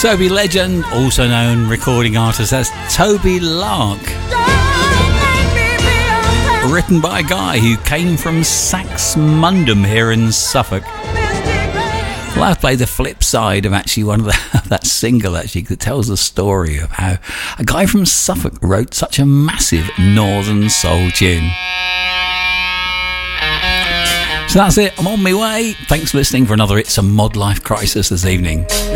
Toby legend, also known recording artist as Toby Lark. Written by a guy who came from Saxmundham here in Suffolk. Well, I've played the flip side of actually one of that single actually that tells the story of how a guy from Suffolk wrote such a massive northern soul tune. So that's it. I'm on my way. Thanks for listening for another It's a Mod Life Crisis this evening.